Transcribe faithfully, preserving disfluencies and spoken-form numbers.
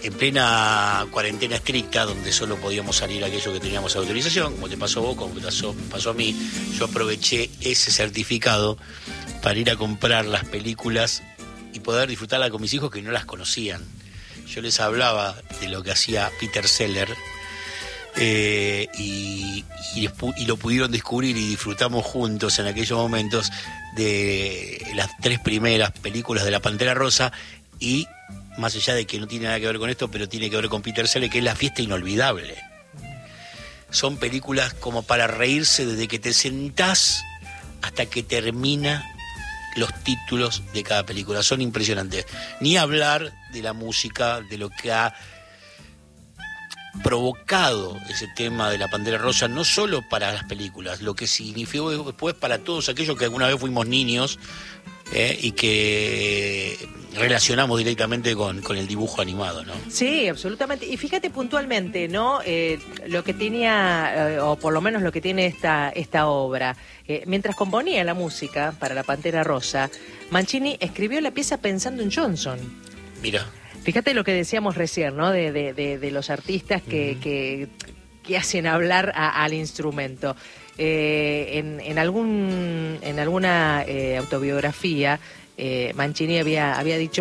en plena cuarentena estricta, donde solo podíamos salir aquello que teníamos autorización, como te pasó a vos, como te pasó, pasó a mí, yo aproveché ese certificado para ir a comprar las películas y poder disfrutarlas con mis hijos que no las conocían. Yo les hablaba de lo que hacía Peter Sellers, eh, y, y, y lo pudieron descubrir y disfrutamos juntos en aquellos momentos de las tres primeras películas de La Pantera Rosa, y más allá de que no tiene nada que ver con esto, pero tiene que ver con Peter Sellers, que es La Fiesta Inolvidable. Son películas como para reírse desde que te sentás hasta que termina los títulos de cada película. Son impresionantes. Ni hablar de la música, de lo que ha provocado ese tema de La Pantera Rosa, no solo para las películas, lo que significó después para todos aquellos que alguna vez fuimos niños, eh, y que relacionamos directamente con, con el dibujo animado, ¿no? Sí, absolutamente. Y fíjate puntualmente, ¿no? Eh, lo que tenía, eh, o por lo menos lo que tiene esta, esta obra. Eh, mientras componía la música para La Pantera Rosa, Mancini escribió la pieza pensando en Johnson. Mira. Fíjate lo que decíamos recién, ¿no? De, de, de, de los artistas que, uh-huh. que, que hacen hablar a, al instrumento. Eh, en, en, algún, en alguna eh, autobiografía, eh, Mancini había, había dicho